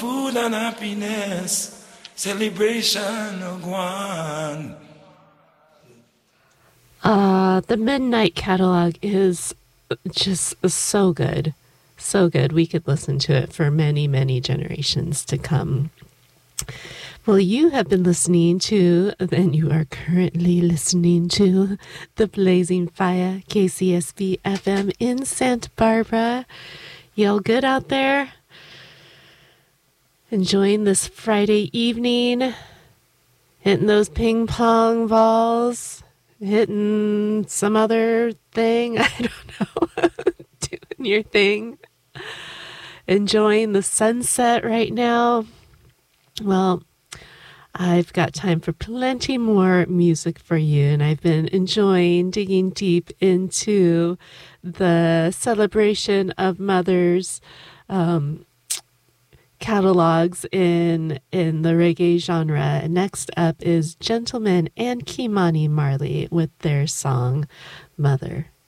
Food and happiness, celebration of one. The Midnight Catalog is just so good. So good. We could listen to it for many, many generations to come. Well, you have been listening to, and you are currently listening to, The Blazing Fire, KCSB FM in Santa Barbara. Y'all good out there? Enjoying this Friday evening? Hitting those ping pong balls? Hitting some other thing? I don't know. Doing your thing? Enjoying the sunset right now? Well, I've got time for plenty more music for you, and I've been enjoying digging deep into the celebration of mothers catalogs in the reggae genre. Next up is Gentleman and Kimani Marley with their song Mother.